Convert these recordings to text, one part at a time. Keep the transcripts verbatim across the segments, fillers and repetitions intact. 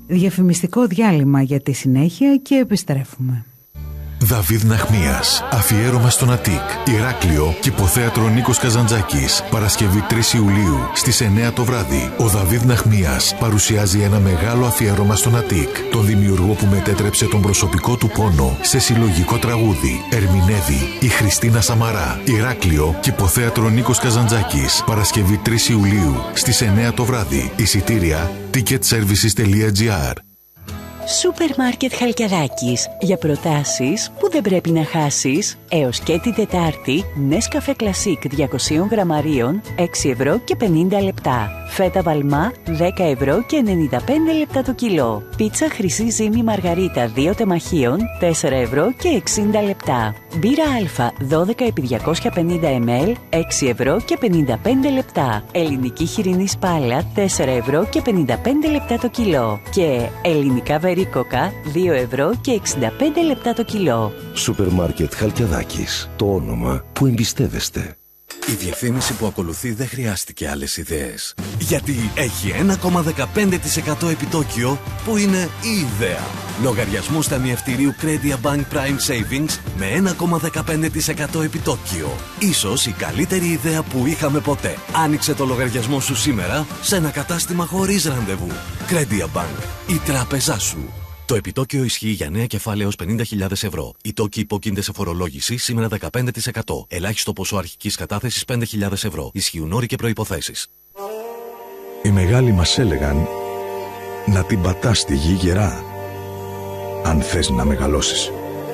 Διαφημιστικό διάλειμμα για τη συνέχεια και επιστρέφουμε. Δαβίδ Ναχμίας, αφιέρωμα στον Αττικ, Ηράκλειο και υποθέατρο Νίκος Καζαντζάκης. Παρασκευή τρεις Ιουλίου στις εννιά το βράδυ. Ο Δαβίδ Ναχμίας παρουσιάζει ένα μεγάλο αφιέρωμα στον Αττικ, τον δημιουργό που μετέτρεψε τον προσωπικό του πόνο σε συλλογικό τραγούδι. Ερμηνεύει η Χριστίνα Σαμαρά. Ηράκλειο και υποθέατρο Νίκος Καζαντζάκης. Παρασκευή τρεις Ιουλίου στις εννιά το βράδυ. Εισιτήρια ticket services τελεία gr. Σούπερ Μάρκετ Χαλκιαδάκης. Για προτάσεις που δεν πρέπει να χάσεις. Έως και την Τετάρτη, Νέσκαφε Κλασίκ διακόσια γραμμαρίων, έξι ευρώ και πενήντα λεπτά. Φέτα Βαλμά, δέκα ευρώ και ενενήντα πέντε λεπτά το κιλό. Πίτσα Χρυσή Ζύμη Μαργαρίτα δύο τεμαχίων, τέσσερα ευρώ και εξήντα λεπτά. Μπύρα Α, δώδεκα επί διακόσια πενήντα μιλιλίτρα, έξι ευρώ και πενήντα πέντε λεπτά. Ελληνική χοιρινή σπάλα, τέσσερα ευρώ και πενήντα πέντε λεπτά το κιλό. Και ελληνικά βερίκοκα, δύο ευρώ και εξήντα πέντε λεπτά το κιλό. Σούπερ Μάρκετ Χαλκιαδάκης. Το όνομα που εμπιστεύεστε. Η διευθύνηση που ακολουθεί δεν χρειάστηκε άλλες ιδέες. Γιατί έχει ένα κόμμα δεκαπέντε τοις εκατό επιτόκιο που είναι η ιδέα. Λογαριασμούς ταμιευτηρίου Credia Bank Prime Savings με ένα κόμμα δεκαπέντε τοις εκατό επιτόκιο. Ίσως η καλύτερη ιδέα που είχαμε ποτέ. Άνοιξε το λογαριασμό σου σήμερα σε ένα κατάστημα χωρίς ραντεβού. Credia Bank. Η τράπεζά σου. Το επιτόκιο ισχύει για νέα κεφάλαια έως πενήντα χιλιάδες ευρώ. Οι τόκοι υπόκεινται σε φορολόγηση σήμερα δεκαπέντε τοις εκατό. Ελάχιστο ποσό αρχικής κατάθεσης πέντε χιλιάδες ευρώ. Ισχύουν όροι και προϋποθέσεις. Οι μεγάλοι μας έλεγαν να την πατάς στη γη γερά, αν θες να μεγαλώσεις.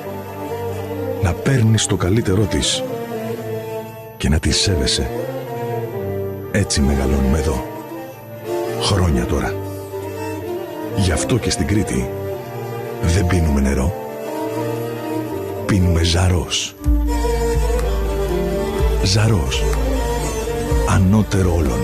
Να παίρνεις το καλύτερό της και να τη σέβεσαι. Έτσι μεγαλώνουμε εδώ. Χρόνια τώρα. Γι' αυτό και στην Κρήτη δεν πίνουμε νερό. Πίνουμε Ζαρός. Ζαρός. Ανώτερο όλων.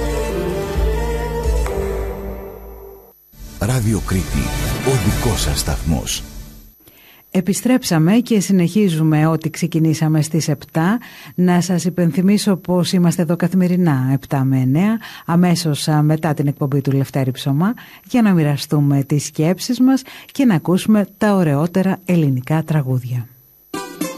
Ράδιο Κρήτη. Ο δικός σας σταθμός. Επιστρέψαμε και συνεχίζουμε ό,τι ξεκινήσαμε στις επτά. Να σας υπενθυμίσω πως είμαστε εδώ καθημερινά επτά με εννιά, αμέσως μετά την εκπομπή του Λευτέρη Ψωμά, για να μοιραστούμε τις σκέψεις μας και να ακούσουμε τα ωραιότερα ελληνικά τραγούδια.